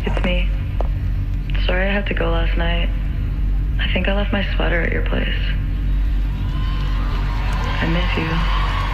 It's me. Sorry I had to go last night. I think I left my sweater at your place. I miss you.